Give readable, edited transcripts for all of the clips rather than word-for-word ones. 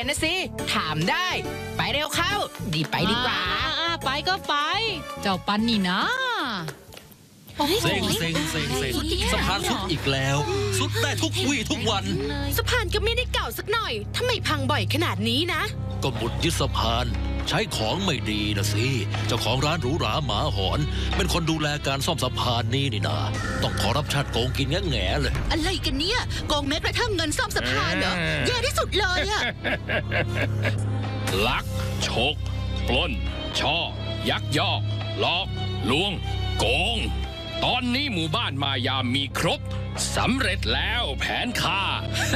นะสิถามได้ไปเร็วเข้าดีไปดีกว่าไปก็ไปเจ้าปันนี่นะเซ็งสะพานสุดอีกแล้วสุดได้ทุกวี่ทุกวันสะพานก็ไม่ได้เก่าสักหน่อยทำไมพังบ่อยขนาดนี้นะก็หมุดยึดสะพานใช้ของไม่ดีนะสิเจ้าของร้านหรูหราหมาหอนเป็นคนดูแลการซ่อมสะพานนี่นาต้องขอรับชัดโกงกินแง่เลยอะไรกันเนี่ยโกงแม้กระทั่งเงินซ่อมสะพานเหรอแย่ที่สุดเลยอะลักฉกปล้นช่อยักยอกหลอกลวงโกงตอนนี้หมู่บ้านมายามีครบสำเร็จแล้วแผนข้า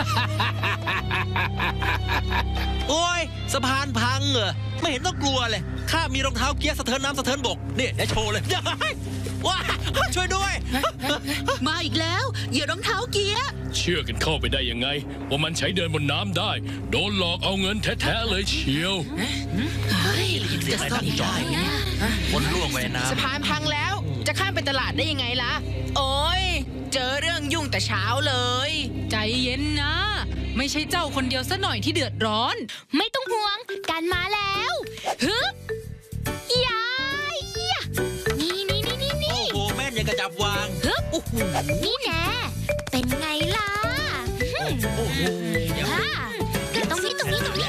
โอ้ยสะพานพังเหรอไม่เห็นต้องกลัวเลยข้ามีรองเท้าเกียร์สะเทินน้ำสะเทินบกนี่เดี๋ยวโชว์เลยว้าช่วยด้วยมาอีกแล้วเหยียบรองเท้าเกียร์เชื่อกันเข้าไปได้ยังไงว่ามันใช้เดินบนน้ำได้โดนหลอกเอาเงินแท้ๆเลยเชียวจะซ่อมได้ไหมบนล่วงแม่น้ำสะพานพังแล้วจะข้ามไปตลาดได้ยังไงล่ะโอ้ยเจอเรื่องยุ่งแต่เช้าเลยใจเย็นนะไม่ใช่เจ้าคนเดียวซะหน่อยที่เดือดร้อนไม่ต้องห่วงการมาแล้วฮึบยายนี่โอ้โหแม่นยังกระจับวางฮึบนี่แน่เป็นไงล่ะโอ้โหก็ตรงนี้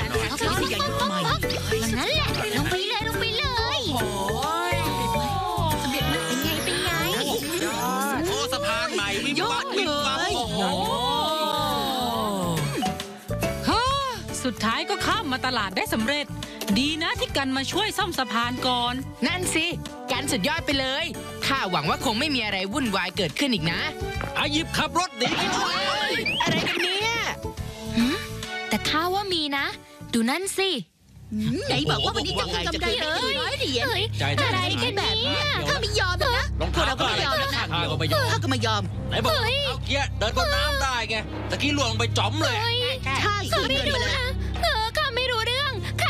อย่างนั้นแหละลงไปเลยโอ้สะพานใหม่วิวัฒน์โอ้โหสุดท้ายก็ข้ามมาตลาดได้สำเร็จดีนะที่กันมาช่วยซ่อมสะพานก่อนนั่นสิกันสุดยอดไปเลยข้าหวังว่าคงไม่มีอะไรวุ่นวายเกิดขึ้นอีกนะอายิบขับรถดีอะไรกันเนี่ยแต่ข้าว่ามีนะดูนั่นสิไหนบอกว่าวันนี้จะทำได้100 เหรียญอะไรกันแบบนี้ข้าไม่ยอมนะพวกเราก็ไม่ยอมนะข้าก็ไม่ยอมไหนบอกเอาเกียร์เดินบนน้ำได้ไงตะกี้ล่วงไปจ๋อมเลยใช่ข้าไม่รู้นะข้าไม่รู้เรื่อง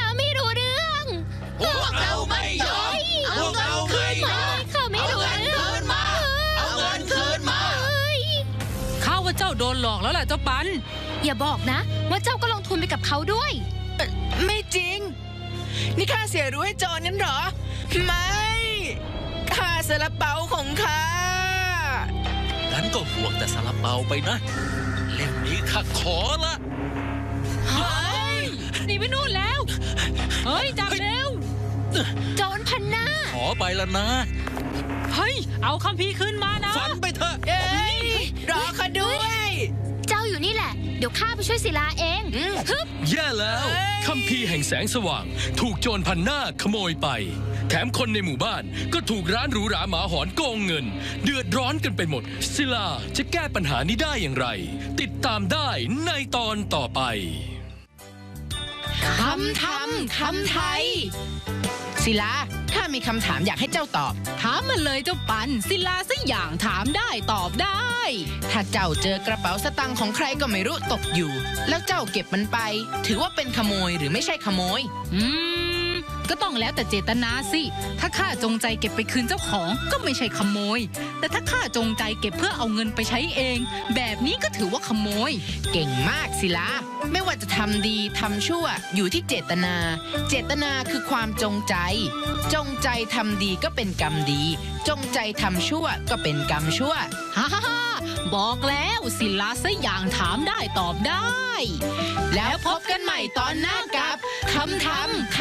พวกเราไม่ยอมข้าไม่รู้เรื่องเอาเงินคืนมาข้าว่าเจ้าโดนหลอกแล้วแหละเจ้าปันอย่าบอกนะว่าเจ้าก็ลงทุนไปกับเขาด้วยไม่จริงนี่ข้าเสียรู้ให้โจรงั้นเหรอไม่ข้าซาลาเปาของข้างั้นก็ห่วงแต่ซาลาเปาไปนะเล่มนี้ข้าขอละหนีไปนู่นแล้วเฮ้ยจับเร็วโจรพันหน้าขอไปแล้วนะเฮ้ยเอาคัมภีร์ขึ้นมานะฝันไปเถอะรอข้าด้วยเจ้าอยู่นี่แหละเดี๋ยวข้าไปช่วยศิลาเองฮึบแย่แล้วคัมภีร์แห่งแสงสว่างถูกโจรพันหน้าขโมยไปแถมคนในหมู่บ้านก็ถูกร้านหรูหราหมาหอนโกงเงินเดือดร้อนกันไปหมดศิลาจะแก้ปัญหานี้ได้อย่างไรติดตามได้ในตอนต่อไปคำไทยศิลาข้ามีคำถามอยากให้เจ้าตอบถามมาเลยเจ้าปันศิลาสักอย่างถามได้ตอบได้ถ้าเจ้าเจอกระเป๋าสตางค์ของใครก็ไม่รู้ตกอยู่แล้วเจ้าเก็บมันไปถือว่าเป็นขโมยหรือไม่ใช่ขโมยก็ต้องแล้วแต่เจตนาสิถ้าข้าจงใจเก็บไปคืนเจ้าของก็ไม่ใช่ขโมยแต่ถ้าข้าจงใจเก็บเพื่อเอาเงินไปใช้เองแบบนี้ก็ถือว่าขโมยเก่งมากศิลาไม่ว่าจะทำดีทำชั่วอยู่ที่เจตนาเจตนาคือความจงใจจงใจทำดีก็เป็นกรรมดีจงใจทำชั่วก็เป็นกรรมชั่วฮ่าบอกแล้วศิลาสักอย่างถามได้ตอบได้แล้วพบกันใหม่ตอนหน้ากับคำ